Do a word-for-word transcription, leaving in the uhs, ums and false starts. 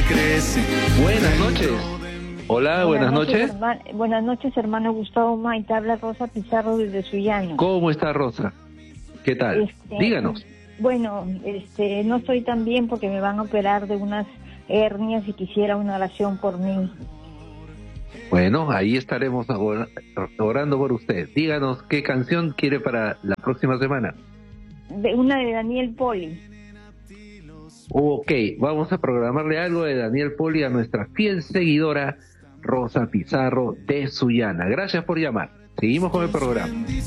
crece. Buenas noches. Hola, buenas, buenas noches. noches. Herma, buenas noches, hermano Gustavo Maite. Habla Rosa Pizarro desde Sullano. ¿Cómo está, Rosa? ¿Qué tal? Este, Díganos. Bueno, este, no estoy tan bien porque me van a operar de unas hernias y quisiera una oración por mí. Bueno, ahí estaremos orando por usted. Díganos qué canción quiere para la próxima semana. De una de Daniel Poli. Ok, vamos a programarle algo de Daniel Poli a nuestra fiel seguidora Rosa Pizarro de Sullana. Gracias por llamar. Seguimos con el programa.